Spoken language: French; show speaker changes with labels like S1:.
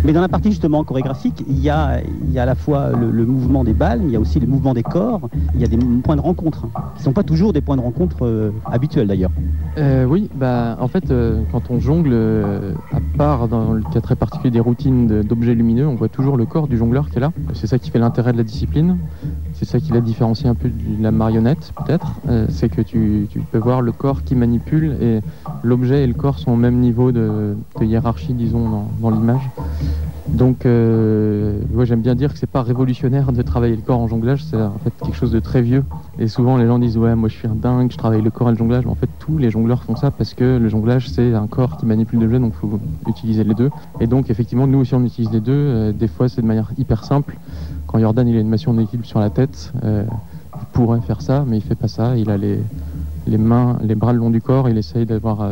S1: Mais dans la partie justement chorégraphique, il y a à la fois le mouvement des balles, mais il y a aussi le mouvement des corps, il y a des points de rencontre, qui ne sont pas toujours des points de rencontre habituels d'ailleurs.
S2: Oui, en fait, quand on jongle, à part dans le cas très particulier des routines d'objets lumineux, on voit toujours le corps du jongleur qui est là. C'est ça qui fait l'intérêt de la discipline. C'est ça qui la différencie un peu de la marionnette, peut-être. C'est que tu peux voir le corps qui manipule et l'objet et le corps sont au même niveau de hiérarchie, disons, dans l'image. Donc, moi j'aime bien dire que c'est pas révolutionnaire de travailler le corps en jonglage, c'est en fait quelque chose de très vieux. Et souvent les gens disent ouais, moi je suis un dingue, je travaille le corps et le jonglage. Mais en fait, tous les jongleurs font ça parce que le jonglage c'est un corps qui manipule l'objet, donc il faut utiliser les deux. Et donc effectivement, nous aussi on utilise les deux. Des fois c'est de manière hyper simple. Quand Jordan il a une mation d'équilibre sur la tête, il pourrait faire ça, mais il fait pas ça. Il a les mains, les bras le long du corps, il essaye d'avoir